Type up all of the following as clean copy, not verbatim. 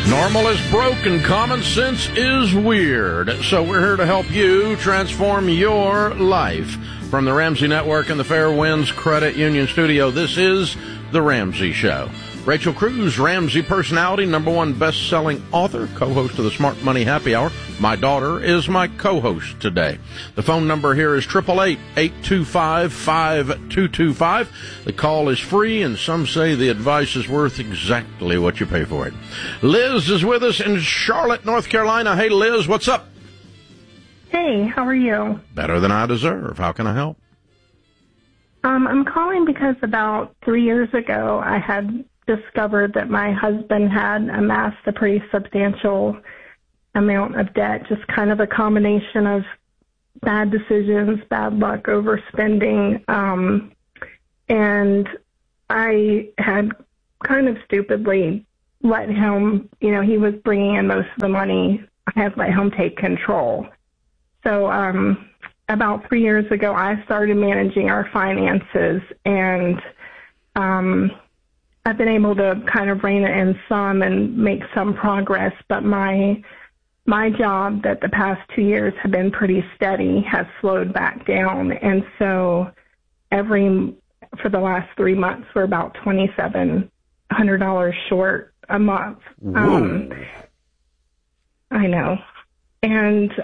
Normal is broke and common sense is weird. So we're here to help you transform your life. From the Ramsey Network and the Fair Winds Credit Union Studio, this is The Ramsey Show. Rachel Cruz, Ramsey personality, #1 best-selling author, co-host of the Smart Money Happy Hour. My daughter is my co-host today. The phone number here is 888-825-5225. The call is free, and some say the advice is worth exactly what you pay for it. Liz is with us in Charlotte, North Carolina. Hey, Liz, what's up? Hey, how are you? Better than I deserve. How can I help? I'm calling because about 3 years ago, I had discovered that my husband had amassed a pretty substantial amount of debt, just kind of a combination of bad decisions, bad luck, overspending. And I had kind of stupidly let him, he was bringing in most of the money. I had let him take control. So about 3 years ago, I started managing our finances, and I've been able to kind of rein it in some and make some progress, but my job that the past 2 years have been pretty steady has slowed back down. And so for the last 3 months, we're about $2,700 short a month. I know. And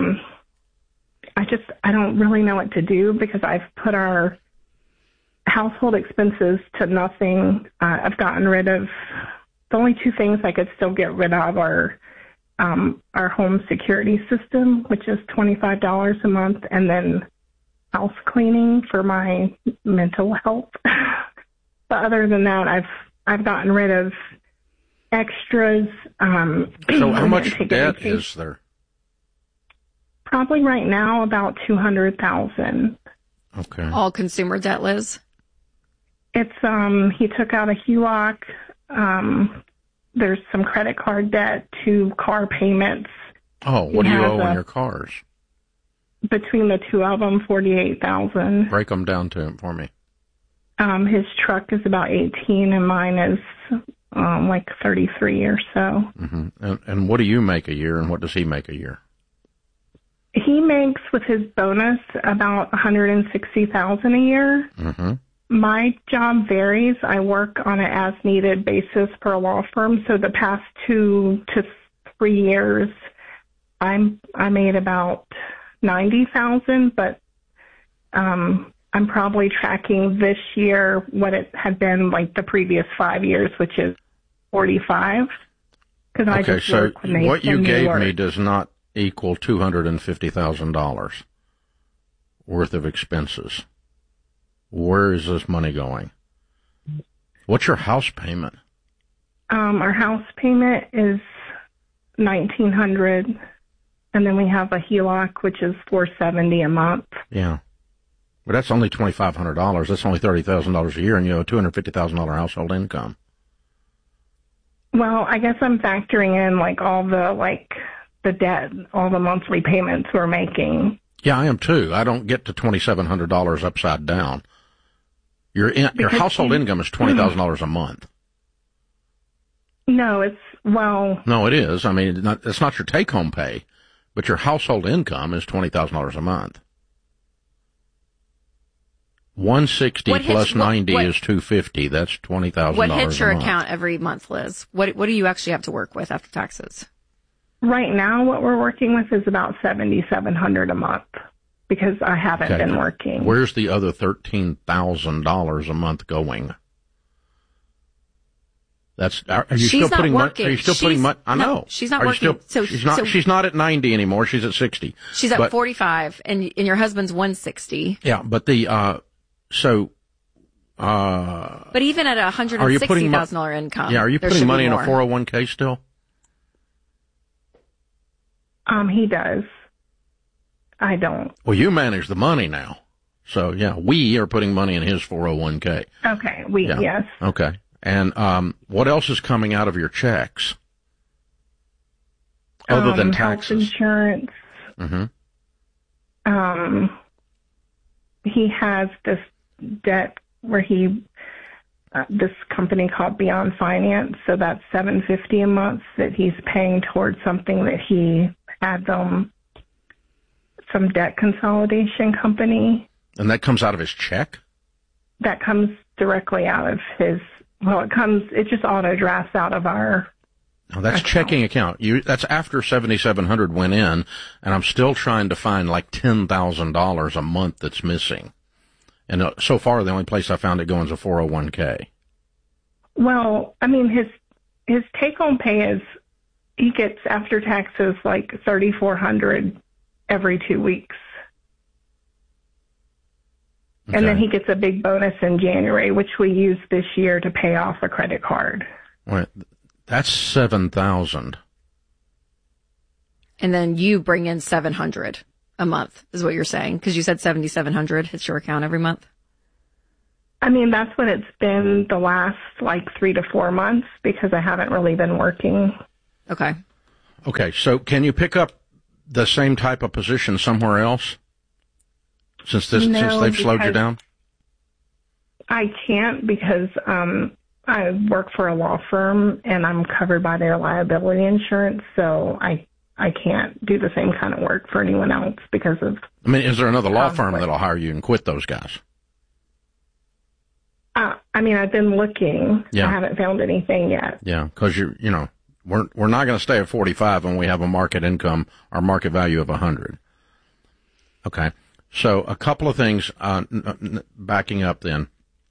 I don't really know what to do because I've put our household expenses to nothing. I've gotten rid of the only two things I could still get rid of are our home security system, which is $25 a month, and then house cleaning for my mental health. But other than that, I've gotten rid of extras. So how much debt is there? Probably right now about $200,000. Okay. All consumer debt, Liz? It's he took out a HELOC. There's some credit card debt, 2 car payments. Oh, what do you owe on your cars? Between the two of them, $48,000. Break them down to him for me. His truck is about 18, and mine is like 33 or so. Mm-hmm. And what do you make a year, and what does he make a year? He makes with his bonus about $160,000 a year. Mm-hmm. My job varies. I work on an as-needed basis for a law firm. So the past 2 to 3 years, I made about $90,000, but I'm probably tracking this year what it had been like the previous 5 years, which is 45. Okay, so what you gave me does not equal $250,000 worth of expenses. Where is this money going? What's your house payment? Our house payment is $1,900, and then we have a HELOC, which is $470 a month. Yeah, but that's only $2,500. That's only $30,000 a year, and you have a $250,000 household income. Well, I guess I'm factoring in all the debt, all the monthly payments we're making. Yeah, I am too. I don't get to $2,700 upside down. Your household income is $20,000 a month. No, No, it is. I mean, it's not your take-home pay, but your household income is $20,000 a month. 160 plus 90 is 250. That's $20,000. What hits your account every month, Liz? What do you actually have to work with after taxes? Right now, what we're working with is about $7,700 a month because I haven't been working. Where's the other $13,000 a month going? Are you still putting money? Are you still putting money? I know. She's not working. She's not at 90 anymore. She's at 60. She's at 45, and your husband's 160. Yeah, but but even at $160,000 income, are you putting money in a 401k still? He does. I don't. Well, you manage the money now. So, yeah, we are putting money in his 401k. Okay, yes. Okay. And what else is coming out of your checks? Other than taxes? Health insurance. Mm-hmm. He has this debt where he this company called Beyond Finance. So that's $750 a month that he's paying towards something that he had some debt consolidation company. And that comes out of his check? That comes directly out of his, it just auto drafts out of our. Oh, that's checking account. That's after $7,700 went in, and I'm still trying to find like $10,000 a month that's missing. And so far, the only place I found it going is a 401k. Well, I mean, his take-home pay is, he gets after taxes like $3,400 every 2 weeks. Okay. And then he gets a big bonus in January, which we used this year to pay off a credit card. Right. That's $7,000. And then you bring in $700 a month, is what you're saying, because you said $7,700 hits your account every month. I mean, that's what it's been the last like 3 to 4 months because I haven't really been working. Okay. Okay. So can you pick up the same type of position somewhere else since they've slowed you down? I can't because I work for a law firm and I'm covered by their liability insurance, so I can't do the same kind of work for anyone else because of. I mean, is there another law firm that'll hire you and quit those guys? I mean, I've been looking. Yeah. I haven't found anything yet. Yeah, because we're not going to stay at 45 when we have a market income or market value of 100. Okay, so a couple of things. Backing up then.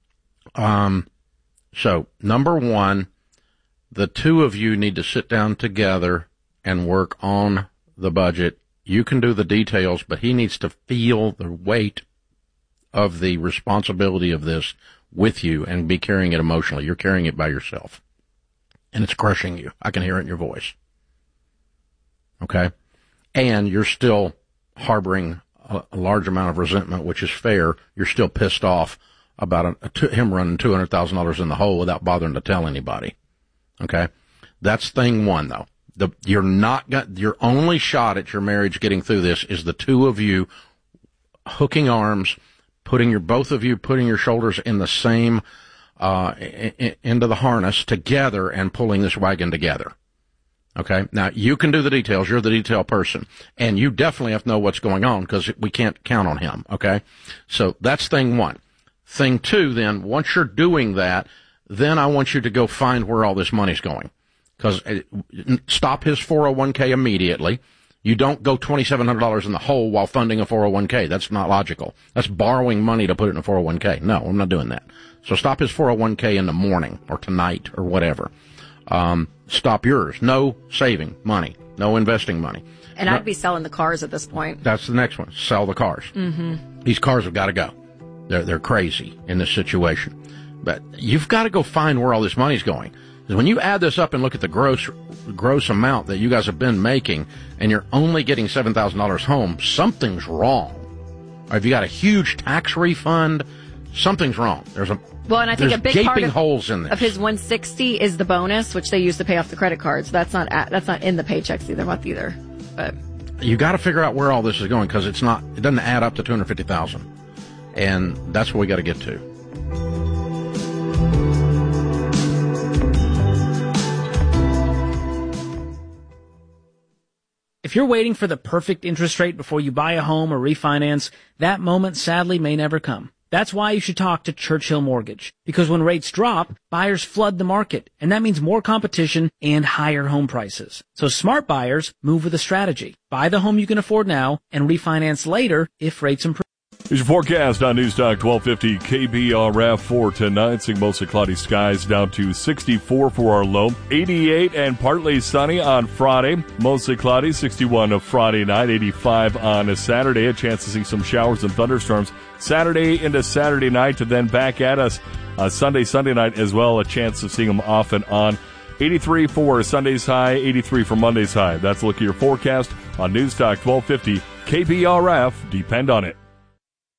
So number one, the two of you need to sit down together and work on the budget. You can do the details, but he needs to feel the weight of the responsibility of this with you and be carrying it emotionally. You're carrying it by yourself. And it's crushing you. I can hear it in your voice. Okay? And you're still harboring a large amount of resentment, which is fair. You're still pissed off about him running $200,000 in the hole without bothering to tell anybody. Okay? That's thing one, though. Your only shot at your marriage getting through this is the two of you hooking arms, both of you putting your shoulders in the same, into the harness together and pulling this wagon together. Okay? Now, you can do the details. You're the detail person. And you definitely have to know what's going on because we can't count on him. Okay? So that's thing one. Thing two, then, once you're doing that, then I want you to go find where all this money's going. Because stop his 401k immediately. You don't go $2,700 in the hole while funding a 401k. That's not logical. That's borrowing money to put it in a 401k. No, I'm not doing that. So stop his 401k in the morning or tonight or whatever. Stop yours. No saving money. No investing money. And I'd be selling the cars at this point. That's the next one. Sell the cars. Mm-hmm. These cars have got to go. They're crazy in this situation. But you've got to go find where all this money's going. Because when you add this up and look at the gross amount that you guys have been making, and you're only getting $7,000 home, something's wrong. Or if you got a huge tax refund, something's wrong. And I think a big part holes in this. Of his $160 is the bonus, which they use to pay off the credit cards. That's not in the paychecks either month either. But you got to figure out where all this is going because it doesn't add up to $250,000, and that's what we got to get to. If you're waiting for the perfect interest rate before you buy a home or refinance, that moment sadly may never come. That's why you should talk to Churchill Mortgage. Because when rates drop, buyers flood the market, and that means more competition and higher home prices. So smart buyers move with a strategy. Buy the home you can afford now and refinance later if rates improve. Here's your forecast on Newstalk 1250 KBRF for tonight. Seeing mostly cloudy skies down to 64 for our low. 88 and partly sunny on Friday. Mostly cloudy, 61 Friday night. 85 on a Saturday. A chance to see some showers and thunderstorms Saturday into Saturday night, and then back at us Sunday night as well. A chance of seeing them off and on. 83 for Sunday's high, 83 for Monday's high. That's a look at your forecast on Newstalk 1250 KBRF. Depend on it.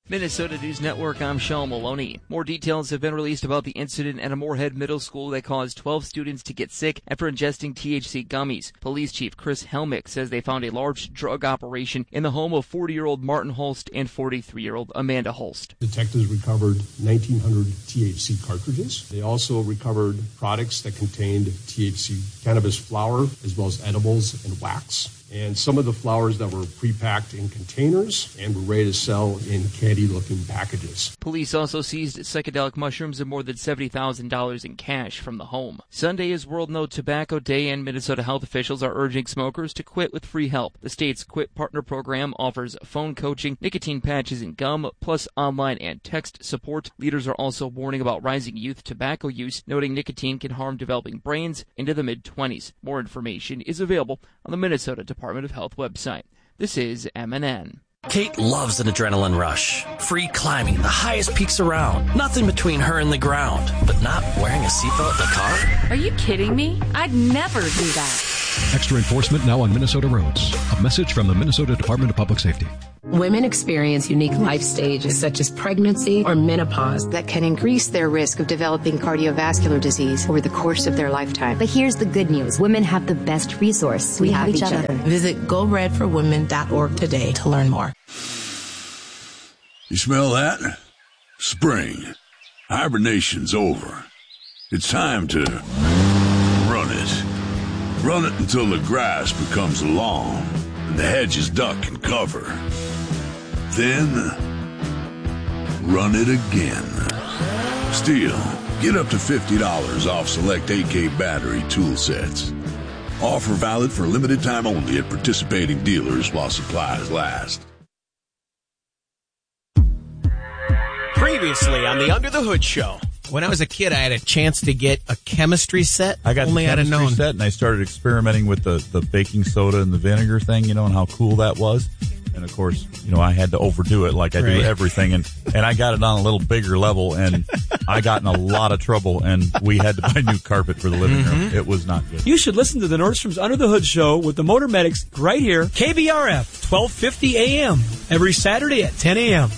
Minnesota News Network, I'm Sean Maloney. More details have been released about the incident at a Moorhead Middle School that caused 12 students to get sick after ingesting THC gummies. Police Chief Chris Helmick says they found a large drug operation in the home of 40-year-old Martin Holst and 43-year-old Amanda Holst. Detectives recovered 1,900 THC cartridges. They also recovered products that contained THC cannabis flower, as well as edibles and wax. And some of the flowers that were pre-packed in containers and were ready to sell in candy-looking packages. Police also seized psychedelic mushrooms and more than $70,000 in cash from the home. Sunday is World No Tobacco Day, and Minnesota health officials are urging smokers to quit with free help. The state's Quit Partner program offers phone coaching, nicotine patches and gum, plus online and text support. Leaders are also warning about rising youth tobacco use, noting nicotine can harm developing brains into the mid-20s. More information is available on the Minnesota Department of Health website. This is MNN. Kate loves an adrenaline rush. Free climbing the highest peaks around. Nothing between her and the ground. But not wearing a seatbelt in the car? Are you kidding me? I'd never do that. Extra enforcement now on Minnesota roads. A message from the Minnesota Department of Public Safety. Women experience unique life stages such as pregnancy or menopause that can increase their risk of developing cardiovascular disease over the course of their lifetime. But here's the good news. Women have the best resource. We have each other. Visit GoRedForWomen.org today to learn more. You smell that? Spring. Hibernation's over. It's time to run it. Run it until the grass becomes lawn and the hedges duck and cover. Then, run it again. Stihl, get up to $50 off select AK battery tool sets. Offer valid for limited time only at participating dealers while supplies last. Previously on the Under the Hood Show. When I was a kid, I had a chance to get a chemistry set. I got the chemistry set, and I started experimenting with the baking soda and the vinegar thing, and how cool that was. And, of course, I had to overdo it like I do everything. And I got it on a little bigger level, and I got in a lot of trouble, and we had to buy new carpet for the living room. It was not good. You should listen to the Nordstrom's Under the Hood Show with the Motor Medics right here. KBRF, 1250 a.m. every Saturday at 10 a.m.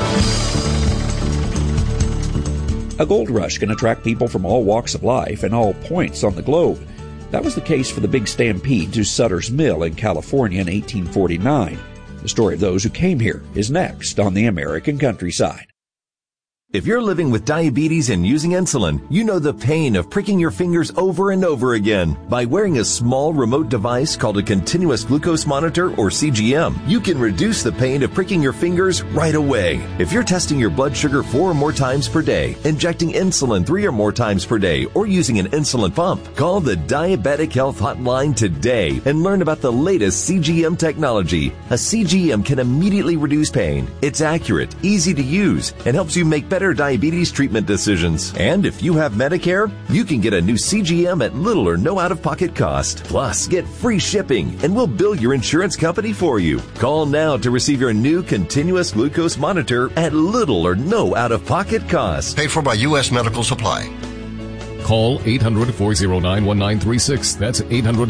A gold rush can attract people from all walks of life and all points on the globe. That was the case for the big stampede to Sutter's Mill in California in 1849. The story of those who came here is next on the American Countryside. If you're living with diabetes and using insulin, you know the pain of pricking your fingers over and over again. By wearing a small remote device called a continuous glucose monitor, or CGM, you can reduce the pain of pricking your fingers right away. If you're testing your blood sugar 4 or more times per day, injecting insulin 3 or more times per day, or using an insulin pump, call the Diabetic Health Hotline today and learn about the latest CGM technology. A CGM can immediately reduce pain. It's accurate, easy to use, and helps you make better diabetes treatment decisions. And if you have Medicare, you can get a new CGM at little or no out-of-pocket cost. Plus, get free shipping, and we'll bill your insurance company for you. Call now to receive your new continuous glucose monitor at little or no out-of-pocket cost. Paid for by U.S. Medical Supply. Call 800-409-1936. That's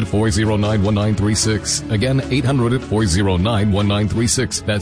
800-409-1936. Again, 800-409-1936. That's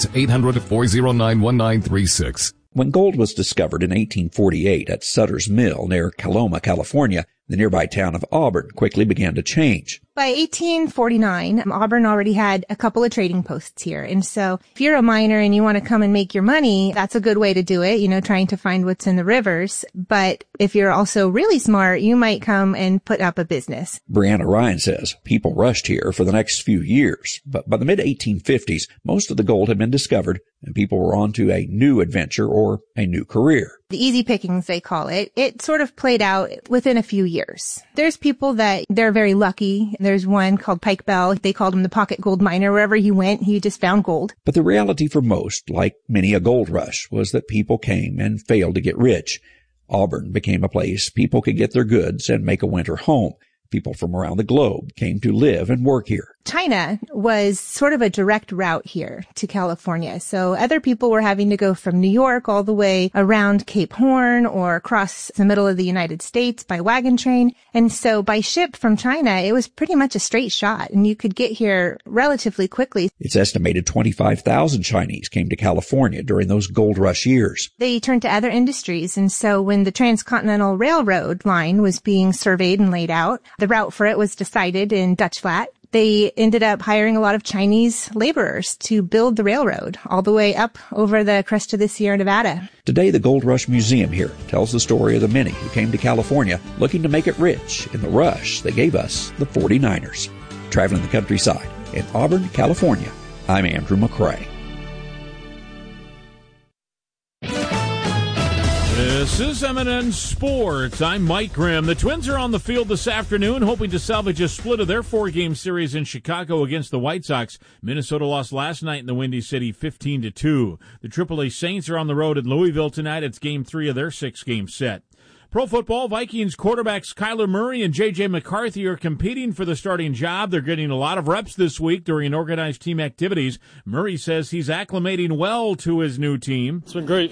800-409-1936. When gold was discovered in 1848 at Sutter's Mill near Coloma, California, the nearby town of Auburn quickly began to change. By 1849, Auburn already had a couple of trading posts here. And so if you're a miner and you want to come and make your money, that's a good way to do it, trying to find what's in the rivers. But if you're also really smart, you might come and put up a business. Brianna Ryan says people rushed here for the next few years. But by the mid-1850s, most of the gold had been discovered and people were on to a new adventure or a new career. The easy pickings, they call it. It sort of played out within a few years. There's people that they're very lucky. There's one called Pike Bell. They called him the pocket gold miner. Wherever he went, he just found gold. But the reality for most, like many a gold rush, was that people came and failed to get rich. Auburn became a place people could get their goods and make a winter home. People from around the globe came to live and work here. China was sort of a direct route here to California. So other people were having to go from New York all the way around Cape Horn or across the middle of the United States by wagon train. And so by ship from China, it was pretty much a straight shot, and you could get here relatively quickly. It's estimated 25,000 Chinese came to California during those gold rush years. They turned to other industries, and so when the Transcontinental Railroad line was being surveyed and laid out, the route for it was decided in Dutch Flat. They ended up hiring a lot of Chinese laborers to build the railroad all the way up over the crest of the Sierra Nevada. Today, the Gold Rush Museum here tells the story of the many who came to California looking to make it rich. In the rush, they gave us the 49ers. Traveling the countryside in Auburn, California, I'm Andrew McCrae. This is M&N Sports. I'm Mike Grimm. The Twins are on the field this afternoon, hoping to salvage a split of their 4-game series in Chicago against the White Sox. Minnesota lost last night in the Windy City 15-2. The AAA Saints are on the road at Louisville tonight. It's Game 3 of their 6-game set. Pro football, Vikings quarterbacks Kyler Murray and J.J. McCarthy are competing for the starting job. They're getting a lot of reps this week during organized team activities. Murray says he's acclimating well to his new team. It's been great.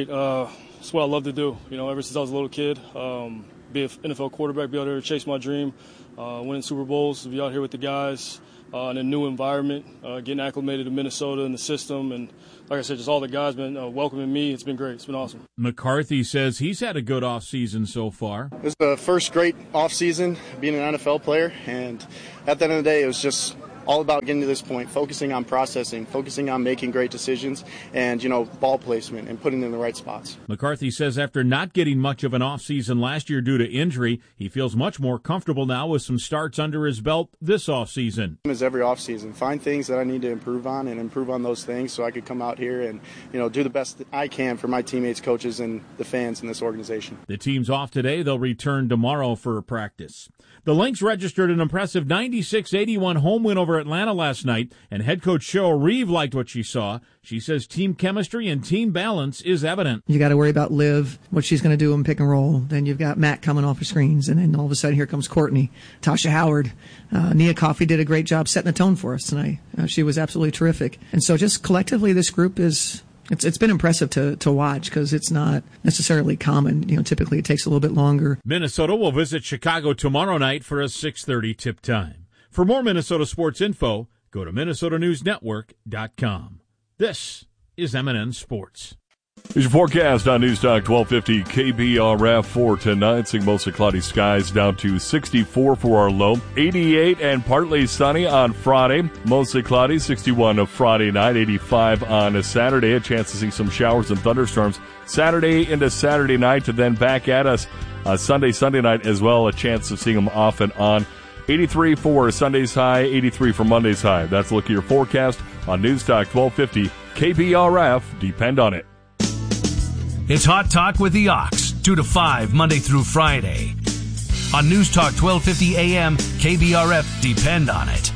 It's what I love to do, ever since I was a little kid. Be an NFL quarterback, be out there to chase my dream, winning Super Bowls, be out here with the guys in a new environment, getting acclimated to Minnesota and the system. And like I said, just all the guys been welcoming me. It's been great. It's been awesome. McCarthy says he's had a good offseason so far. It was the first great offseason being an NFL player. And at the end of the day, it was just all about getting to this point, focusing on processing, focusing on making great decisions, and, ball placement and putting it in the right spots. McCarthy says after not getting much of an offseason last year due to injury, he feels much more comfortable now with some starts under his belt this offseason. As every offseason, find things that I need to improve on and improve on those things so I could come out here and, do the best that I can for my teammates, coaches, and the fans in this organization. The team's off today. They'll return tomorrow for a practice. The Lynx registered an impressive 96-81 home win over Atlanta last night, and head coach Cheryl Reeve liked what she saw. She says team chemistry and team balance is evident. You got to worry about Liv, what she's going to do in pick and roll. Then you've got Matt coming off the screens, and then all of a sudden here comes Courtney. Tasha Howard. Nia Coffey did a great job setting the tone for us tonight. She was absolutely terrific. And so just collectively this group is... It's been impressive to watch because it's not necessarily common. Typically it takes a little bit longer. Minnesota will visit Chicago tomorrow night for a 6:30 tip time. For more Minnesota sports info, go to MinnesotaNewsNetwork.com. This is M&N Sports. Here's your forecast on News Talk 1250 KBRF for tonight. Seeing mostly cloudy skies down to 64 for our low. 88 and partly sunny on Friday. Mostly cloudy, 61 of Friday night. 85 on a Saturday. A chance to see some showers and thunderstorms Saturday into Saturday night, and then back at us Sunday night as well. A chance of seeing them off and on. 83 for Sunday's high, 83 for Monday's high. That's a look at your forecast on News Talk 1250 KBRF. Depend on it. It's Hot Talk with the Ox, 2 to 5, Monday through Friday. On News Talk 1250 AM, KBRF, depend on it.